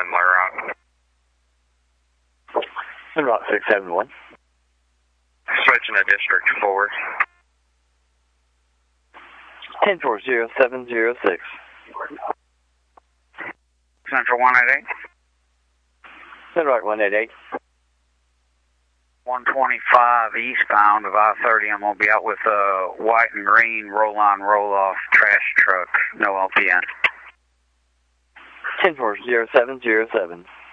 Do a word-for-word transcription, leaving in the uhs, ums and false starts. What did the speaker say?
one, Larock. Rock six seven one. Switching to District four. ten four zero seven zero six. Central one eight eight. Rock one eight eight. one twenty-five eastbound of I thirty. I'm going to be out with a white and green roll-on, roll-off trash truck. No L P N. ten four zero seven zero seven.